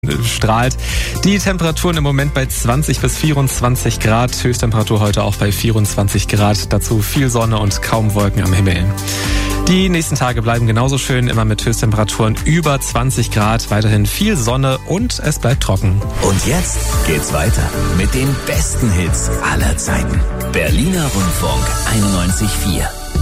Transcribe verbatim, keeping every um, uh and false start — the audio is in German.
strahlt. Die Temperaturen im Moment bei zwanzig bis vierundzwanzig Grad. Höchsttemperatur heute auch bei vierundzwanzig Grad. Dazu viel Sonne und kaum Wolken am Himmel. Die nächsten Tage bleiben genauso schön, immer mit Höchsttemperaturen über zwanzig Grad. Weiterhin viel Sonne und es bleibt trocken. Und jetzt geht's weiter mit den besten Hits aller Zeiten. Berliner Rundfunk einundneunzig Komma vier.